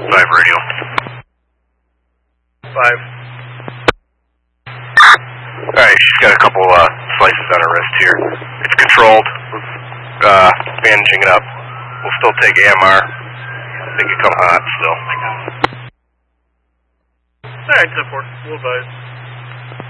5 radio. 5. Alright, she's got a couple slices on her wrist here. It's controlled. Bandaging it up. We'll still take AMR. They can come hot still. Alright, 10-4. We'll advise.